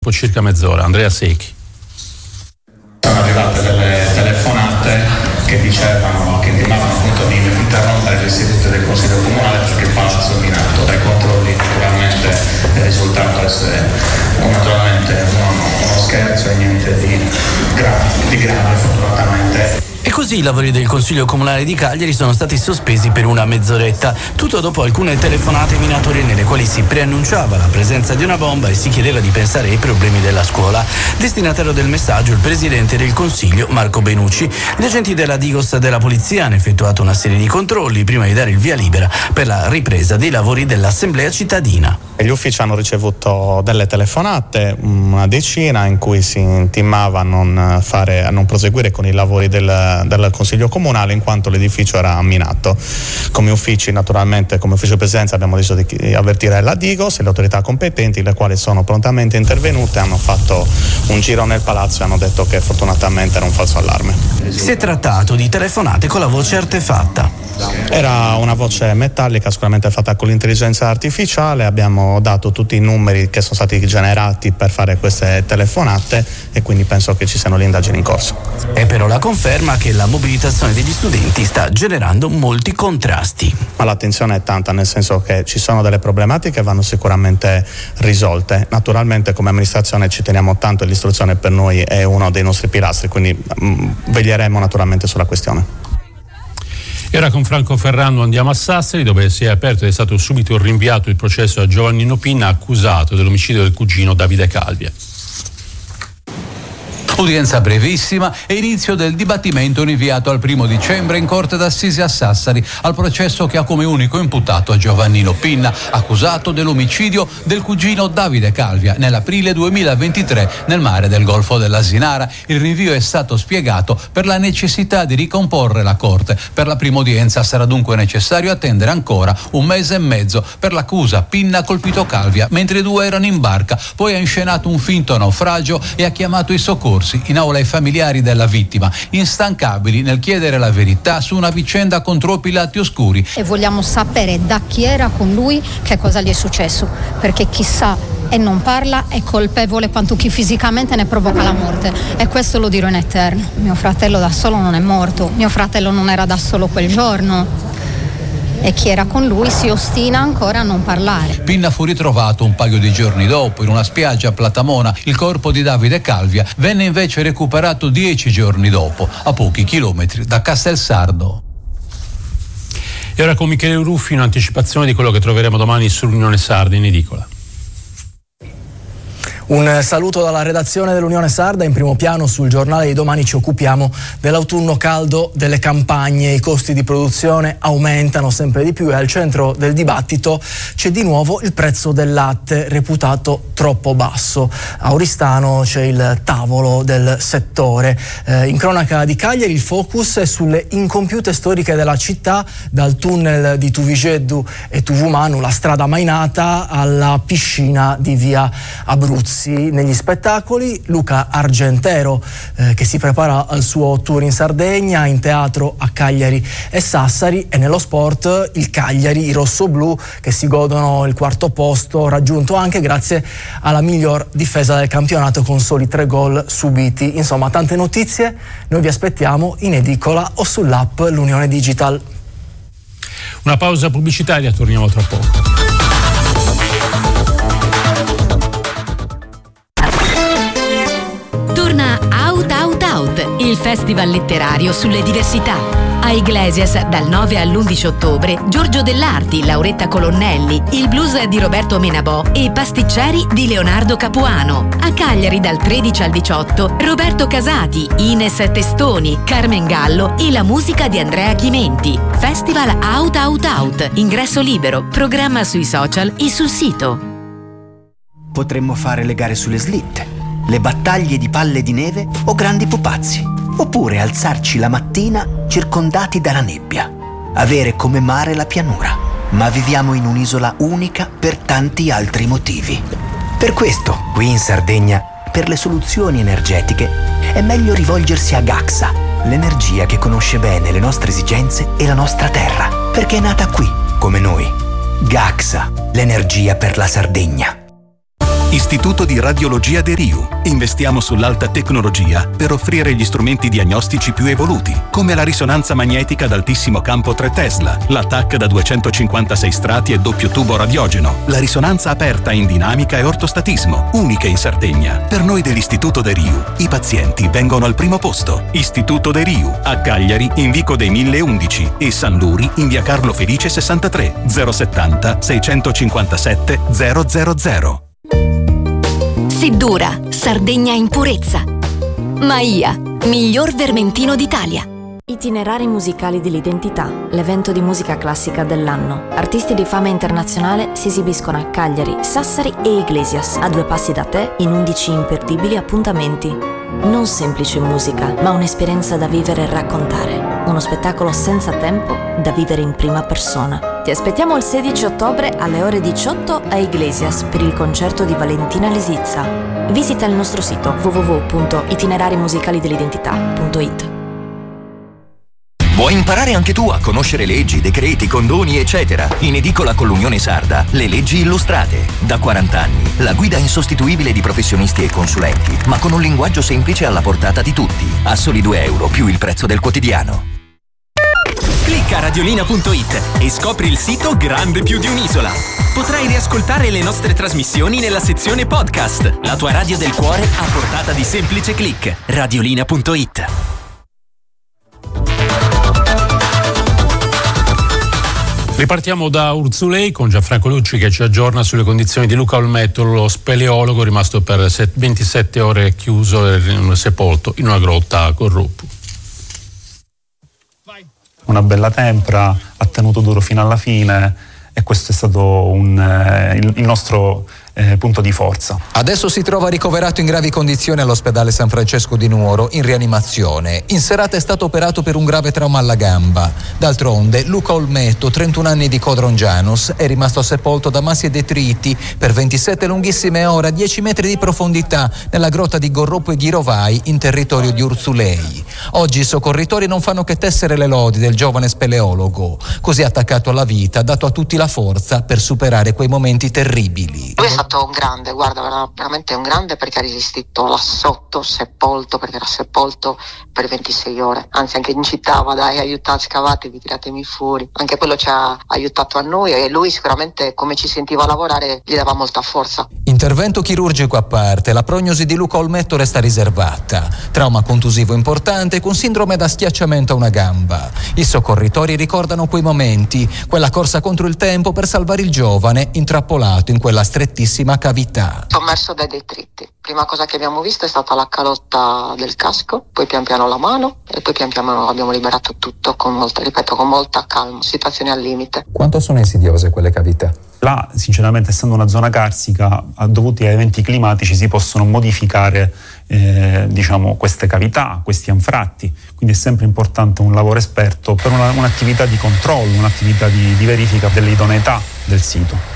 dopo circa mezz'ora. Andrea Secchi. Sono arrivate delle telefonate che intimavano appunto di interrompere l'istituto del Consiglio Comunale perché il palazzo è minato. Dai controlli naturalmente è risultato essere uno scherzo e niente di grave fortunatamente. E così i lavori del Consiglio Comunale di Cagliari sono stati sospesi per una mezz'oretta, tutto dopo alcune telefonate minatorie nelle quali si preannunciava la presenza di una bomba e si chiedeva di pensare ai problemi della scuola. Destinatario del messaggio il presidente del Consiglio Marco Benucci. Gli agenti della Digos della Polizia hanno effettuato una serie di controlli prima di dare il via libera per la ripresa dei lavori dell'Assemblea cittadina. Gli uffici hanno ricevuto delle telefonate, una decina, in cui si intimava a non proseguire con i lavori del Consiglio Comunale in quanto l'edificio era minato. Come uffici, naturalmente, come ufficio di presidenza abbiamo deciso di avvertire la Digos e le autorità competenti, le quali sono prontamente intervenute, hanno fatto un giro nel palazzo e hanno detto che fortunatamente era un falso allarme. Si è trattato di telefonate con la voce artefatta. Era una voce metallica, sicuramente fatta con l'intelligenza artificiale. Abbiamo dato tutti i numeri che sono stati generati per fare queste telefonate e quindi penso che ci siano le indagini in corso. È però la conferma che la mobilitazione degli studenti sta generando molti contrasti. Ma l'attenzione è tanta, nel senso che ci sono delle problematiche che vanno sicuramente risolte. Naturalmente come amministrazione ci teniamo tanto e l'istruzione per noi è uno dei nostri pilastri, quindi veglieremo naturalmente sulla questione. E ora con Franco Ferrando andiamo a Sassari, dove si è aperto ed è stato subito rinviato il processo a Giovannino Pinna, accusato dell'omicidio del cugino Davide Calvia. Udienza brevissima e inizio del dibattimento rinviato al 1 dicembre in Corte d'Assise a Sassari al processo che ha come unico imputato a Giovannino Pinna, accusato dell'omicidio del cugino Davide Calvia nell'aprile 2023 nel mare del Golfo dell'Asinara. Il rinvio è stato spiegato per la necessità di ricomporre la Corte. Per la prima udienza sarà dunque necessario attendere ancora 1 mese e mezzo. Per l'accusa Pinna ha colpito Calvia mentre i due erano in barca, poi ha inscenato un finto naufragio e ha chiamato i soccorsi. In aula i familiari della vittima, instancabili nel chiedere la verità su una vicenda con troppi lati oscuri. E vogliamo sapere da chi era con lui che cosa gli è successo, perché chi sa e non parla è colpevole quanto chi fisicamente ne provoca la morte, e questo lo dirò in eterno. Mio fratello da solo non è morto, mio fratello non era da solo quel giorno. E chi era con lui si ostina ancora a non parlare. Pinna fu ritrovato un paio di giorni dopo in una spiaggia a Platamona. Il corpo di Davide Calvia venne invece recuperato 10 giorni dopo, a pochi chilometri da Castelsardo. E ora con Michele Ruffi un'anticipazione di quello che troveremo domani sull'Unione Sarda in edicola. Un saluto dalla redazione dell'Unione Sarda. In primo piano sul giornale di domani ci occupiamo dell'autunno caldo delle campagne. I costi di produzione aumentano sempre di più e al centro del dibattito c'è di nuovo il prezzo del latte, reputato troppo basso. A Oristano c'è il tavolo del settore. In cronaca di Cagliari il focus è sulle incompiute storiche della città, dal tunnel di Tuvigeddu e Tuvumanu, la strada mai nata, alla piscina di via Abruzzi. Negli spettacoli Luca Argentero che si prepara al suo tour in Sardegna, in teatro a Cagliari e Sassari, e nello sport il Cagliari, i rossoblù che si godono il 4º posto raggiunto anche grazie alla miglior difesa del campionato con soli 3 gol subiti. Insomma, tante notizie, noi vi aspettiamo in edicola o sull'app L'Unione Digital. Una pausa pubblicitaria, torniamo tra poco. Il festival letterario sulle diversità. A Iglesias dal 9 all'11 ottobre Giorgio Dell'Arti, Lauretta Colonnelli, il blues di Roberto Menabò e i pasticceri di Leonardo Capuano. A Cagliari dal 13 al 18 Roberto Casati, Ines Testoni, Carmen Gallo e la musica di Andrea Chimenti. Festival Out. Ingresso libero. Programma sui social e sul sito. Potremmo fare le gare sulle slitte, le battaglie di palle di neve o grandi pupazzi, oppure alzarci la mattina circondati dalla nebbia, avere come mare la pianura. Ma viviamo in un'isola unica per tanti altri motivi. Per questo, qui in Sardegna, per le soluzioni energetiche, è meglio rivolgersi a Gaxa, l'energia che conosce bene le nostre esigenze e la nostra terra, perché è nata qui, come noi. Gaxa, l'energia per la Sardegna. Istituto di Radiologia De Riu. Investiamo sull'alta tecnologia per offrire gli strumenti diagnostici più evoluti, come la risonanza magnetica ad altissimo campo 3 Tesla, la TAC da 256 strati e doppio tubo radiogeno, la risonanza aperta in dinamica e ortostatismo, uniche in Sardegna. Per noi dell'Istituto De Riu, i pazienti vengono al primo posto. Istituto De Riu, a Cagliari in Vico dei 1011 e San Luri in via Carlo Felice 63 070 657 000. Seddura, Sardegna in purezza. Maia, miglior vermentino d'Italia. Itinerari musicali dell'identità, l'evento di musica classica dell'anno. Artisti di fama internazionale si esibiscono a Cagliari, Sassari e Iglesias, a 2 passi da te, in 11 imperdibili appuntamenti. Non semplice musica, ma un'esperienza da vivere e raccontare. Uno spettacolo senza tempo da vivere in prima persona. Ti aspettiamo il 16 ottobre alle ore 18 a Iglesias per il concerto di Valentina Lesizza. Visita il nostro sito www.itinerarimusicalidell'identità.it. Vuoi imparare anche tu a conoscere leggi, decreti, condoni, eccetera? In edicola con l'Unione Sarda, le leggi illustrate. Da 40 anni, la guida insostituibile di professionisti e consulenti, ma con un linguaggio semplice alla portata di tutti. A soli €2 più il prezzo del quotidiano. Clicca radiolina.it e scopri il sito grande più di un'isola. Potrai riascoltare le nostre trasmissioni nella sezione podcast. La tua radio del cuore a portata di semplice click. Radiolina.it. Ripartiamo da Urzulei con Gianfranco Lucci che ci aggiorna sulle condizioni di Luca Olmetto, lo speleologo rimasto per 27 ore chiuso e sepolto in una grotta a Corrupu. Una bella tempra, ha tenuto duro fino alla fine e questo è stato il nostro punto di forza. Adesso si trova ricoverato in gravi condizioni all'ospedale San Francesco di Nuoro in rianimazione. In serata è stato operato per un grave trauma alla gamba. D'altronde Luca Olmetto, 31 anni di Codron Janus, è rimasto sepolto da massi e detriti per 27 lunghissime ore a 10 metri di profondità nella grotta di Gorropo e Ghirovai in territorio di Urzulei. Oggi i soccorritori non fanno che tessere le lodi del giovane speleologo, così attaccato alla vita, ha dato a tutti la forza per superare quei momenti terribili. Lui è stato un grande, guarda, veramente un grande, perché ha resistito là sotto, sepolto, perché era sepolto per 26 ore. Anzi, anche incitava, dai, aiutate, scavatevi, tiratemi fuori. Anche quello ci ha aiutato a noi e lui sicuramente, come ci sentiva a lavorare, gli dava molta forza. Intervento chirurgico a parte, la prognosi di Luca Olmetto resta riservata. Trauma contusivo importante con sindrome da schiacciamento a una gamba. I soccorritori ricordano quei momenti, quella corsa contro il tempo per salvare il giovane intrappolato in quella strettissima cavità. Sommerso dai detriti. Prima cosa che abbiamo visto è stata la calotta del casco, poi pian piano la mano e poi pian piano abbiamo liberato tutto con molta calma, situazioni al limite. Quanto sono insidiose quelle cavità? Là, sinceramente, essendo una zona carsica, dovuti a eventi climatici si possono modificare queste cavità, questi anfratti, quindi è sempre importante un lavoro esperto per un'attività di controllo, un'attività di verifica dell'idoneità del sito.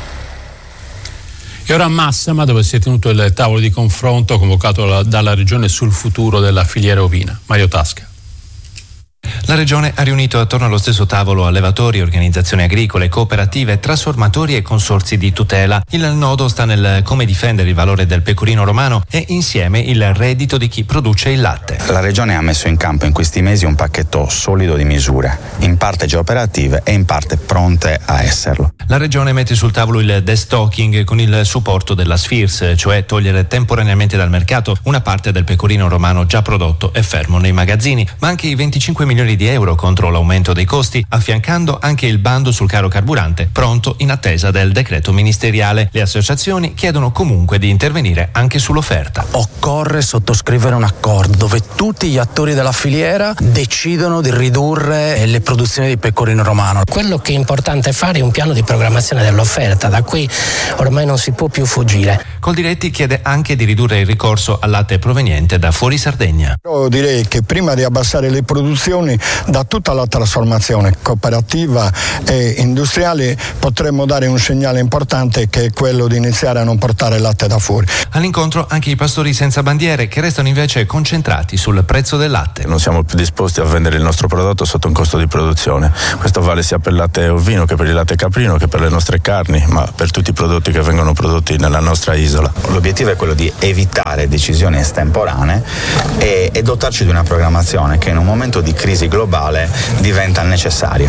E ora a Massama, dove si è tenuto il tavolo di confronto convocato dalla Regione sul futuro della filiera ovina. Mario Tasca. La Regione ha riunito attorno allo stesso tavolo allevatori, organizzazioni agricole, cooperative, trasformatori e consorzi di tutela. Il nodo sta nel come difendere il valore del pecorino romano e insieme il reddito di chi produce il latte. La Regione ha messo in campo in questi mesi un pacchetto solido di misure, in parte già operative e in parte pronte a esserlo. La Regione mette sul tavolo il destocking con il supporto della SFIRS, cioè togliere temporaneamente dal mercato una parte del pecorino romano già prodotto e fermo nei magazzini, ma anche i 25 milioni di euro contro l'aumento dei costi, affiancando anche il bando sul caro carburante, pronto in attesa del decreto ministeriale. Le associazioni chiedono comunque di intervenire anche sull'offerta. Occorre sottoscrivere un accordo dove tutti gli attori della filiera decidono di ridurre le produzioni di pecorino romano. Quello che è importante fare è un piano di programmazione dell'offerta, da qui ormai non si può più fuggire. Coldiretti chiede anche di ridurre il ricorso al latte proveniente da fuori Sardegna. Io direi che prima di abbassare le produzioni da tutta la trasformazione cooperativa e industriale potremmo dare un segnale importante, che è quello di iniziare a non portare latte da fuori. All'incontro anche i pastori senza bandiere, che restano invece concentrati sul prezzo del latte. Non siamo più disposti a vendere il nostro prodotto sotto un costo di produzione. Questo vale sia per il latte ovino che per il latte caprino che per le nostre carni, ma per tutti i prodotti che vengono prodotti nella nostra isola. L'obiettivo è quello di evitare decisioni estemporanee e dotarci di una programmazione che in un momento di crisi globale diventa necessaria.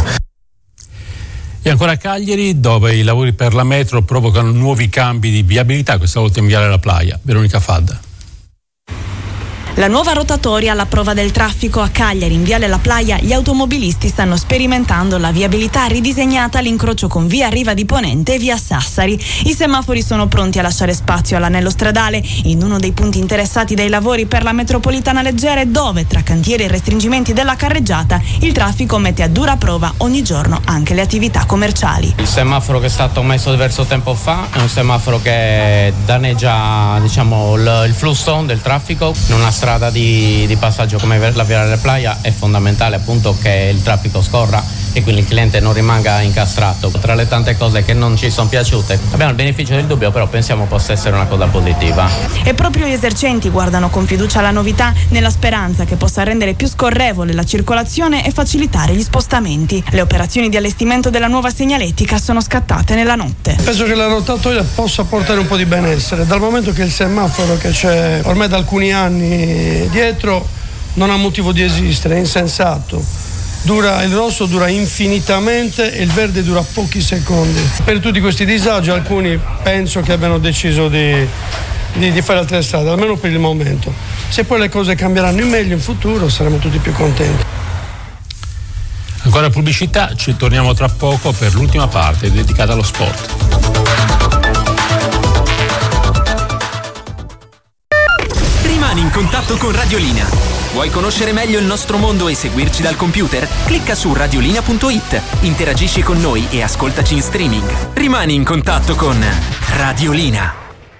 E ancora a Cagliari, dove i lavori per la metro provocano nuovi cambi di viabilità, questa volta in Viale La Playa. Veronica Fadda. La nuova rotatoria alla prova del traffico a Cagliari, in Viale La Playa, gli automobilisti stanno sperimentando la viabilità ridisegnata all'incrocio con via Riva di Ponente e via Sassari. I semafori sono pronti a lasciare spazio all'anello stradale in uno dei punti interessati dai lavori per la metropolitana leggere, dove tra cantieri e restringimenti della carreggiata il traffico mette a dura prova ogni giorno anche le attività commerciali. Il semaforo che è stato messo diverso tempo fa è un semaforo che danneggia il flusso del traffico in una strada di passaggio come la Via della Playa. È fondamentale appunto che il traffico scorra e quindi il cliente non rimanga incastrato. Tra le tante cose che non ci sono piaciute abbiamo il beneficio del dubbio, però pensiamo possa essere una cosa positiva. E proprio gli esercenti guardano con fiducia la novità, nella speranza che possa rendere più scorrevole la circolazione e facilitare gli spostamenti. Le operazioni di allestimento della nuova segnaletica sono scattate nella notte. Penso che la rotatoria possa portare un po' di benessere, dal momento che il semaforo che c'è ormai da alcuni anni dietro non ha motivo di esistere, è insensato. Il rosso dura infinitamente e il verde dura pochi secondi. Per tutti questi disagi alcuni penso che abbiano deciso di fare altre strade, almeno per il momento. Se poi le cose cambieranno in meglio in futuro saremo tutti più contenti. Ancora pubblicità, ci torniamo tra poco per l'ultima parte dedicata allo sport. Rimani in contatto con Radiolina. Vuoi conoscere meglio il nostro mondo e seguirci dal computer? Clicca su radiolina.it, interagisci con noi e ascoltaci in streaming. Rimani in contatto con Radiolina.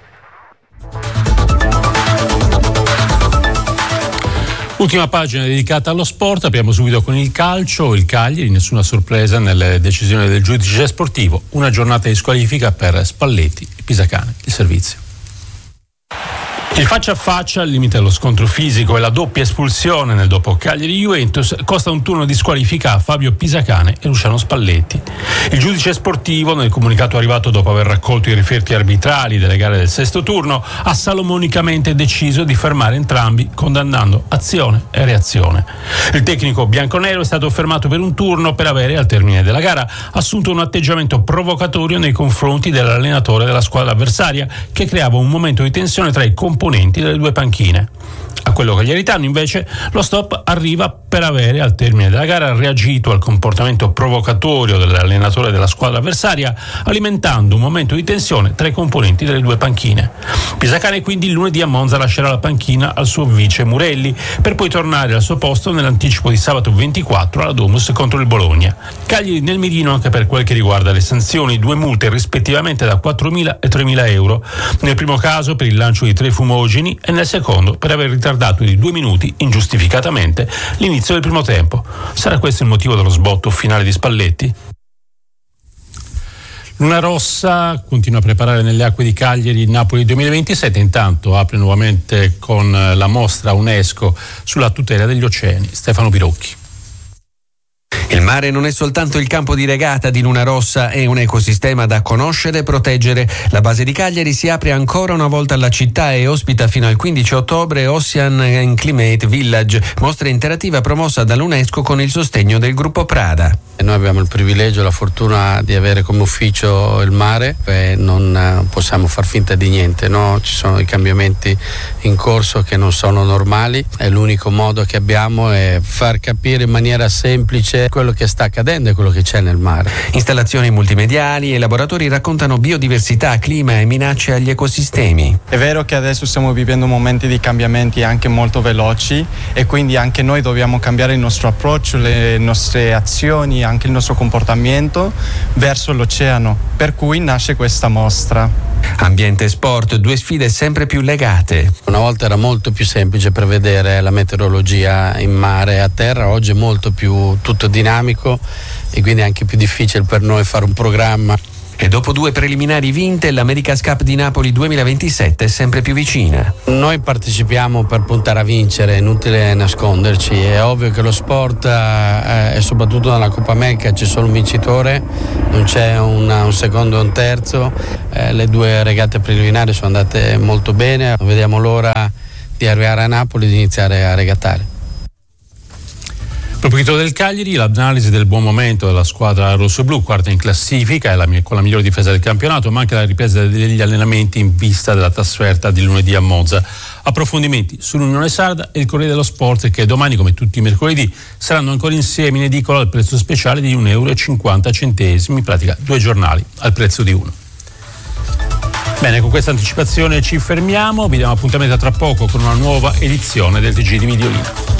Ultima pagina dedicata allo sport, apriamo subito con il calcio. Il Cagliari, nessuna sorpresa nelle decisioni del giudice sportivo, una giornata di squalifica per Spalletti e Pisacane. Il servizio. Il faccia a faccia, al limite dello scontro fisico e la doppia espulsione nel dopo Cagliari-Juventus costa un turno di squalifica a Fabio Pisacane e Luciano Spalletti. Il giudice sportivo, nel comunicato arrivato dopo aver raccolto i riferti arbitrali delle gare del sesto turno, ha salomonicamente deciso di fermare entrambi, condannando azione e reazione. Il tecnico bianconero è stato fermato per un turno per avere, al termine della gara, assunto un atteggiamento provocatorio nei confronti dell'allenatore della squadra avversaria, che creava un momento di tensione tra i componenti delle due panchine. A quello cagliaritano invece lo stop arriva per avere, al termine della gara, reagito al comportamento provocatorio dell'allenatore della squadra avversaria, alimentando un momento di tensione tra i componenti delle due panchine. Pisacane quindi il lunedì a Monza lascerà la panchina al suo vice Murelli, per poi tornare al suo posto nell'anticipo di sabato 24 alla Domus contro il Bologna. Cagliari nel mirino anche per quel che riguarda le sanzioni, 2 multe rispettivamente da 4.000 e 3.000 euro, nel primo caso per il lancio di 3 fumogeni e nel secondo per aver ritardato di 2 minuti ingiustificatamente l'inizio del primo tempo. Sarà questo il motivo dello sbotto finale di Spalletti? Luna Rossa continua a preparare nelle acque di Cagliari Napoli 2027, intanto apre nuovamente con la mostra UNESCO sulla tutela degli oceani. Stefano Pirocchi. Il mare non è soltanto il campo di regata di Luna Rossa, è un ecosistema da conoscere e proteggere. La base di Cagliari si apre ancora una volta alla città e ospita fino al 15 ottobre Ocean and Climate Village, mostra interattiva promossa dall'UNESCO con il sostegno del gruppo Prada. Noi abbiamo il privilegio e la fortuna di avere come ufficio il mare e non possiamo far finta di niente, no? Ci sono dei cambiamenti in corso che non sono normali e l'unico modo che abbiamo è far capire in maniera semplice quello che sta accadendo e quello che c'è nel mare. Installazioni multimediali e laboratori raccontano biodiversità, clima e minacce agli ecosistemi. È vero che adesso stiamo vivendo momenti di cambiamenti anche molto veloci e quindi anche noi dobbiamo cambiare il nostro approccio, le nostre azioni, anche il nostro comportamento verso l'oceano, per cui nasce questa mostra. Ambiente e sport, due sfide sempre più legate. Una volta era molto più semplice prevedere la meteorologia in mare e a terra, oggi è molto più tutto dinamico e quindi è anche più difficile per noi fare un programma. E dopo 2 preliminari vinte, l'America's Cup di Napoli 2027 è sempre più vicina. Noi partecipiamo per puntare a vincere, è inutile nasconderci. È ovvio che lo sport, e soprattutto nella Coppa America, c'è solo un vincitore, non c'è un secondo e un terzo. Le 2 regate preliminari sono andate molto bene, vediamo l'ora di arrivare a Napoli e di iniziare a regattare. A proposito del Cagliari, l'analisi del buon momento della squadra rossoblu, quarta in classifica e con la migliore difesa del campionato, ma anche la ripresa degli allenamenti in vista della trasferta di lunedì a Monza. Approfondimenti sull'Unione Sarda e il Corriere dello Sport, che domani, come tutti i mercoledì, saranno ancora insieme in edicola al prezzo speciale di €1,50, in pratica 2 giornali al prezzo di uno. Bene, con questa anticipazione ci fermiamo, vi diamo appuntamento tra poco con una nuova edizione del TG di Mediolina.